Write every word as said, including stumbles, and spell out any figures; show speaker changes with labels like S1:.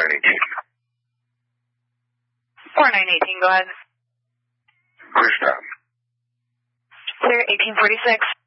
S1: nine eighteen.
S2: four nine eighteen, go ahead.
S1: Clear stop.
S2: Clear eighteen forty-six.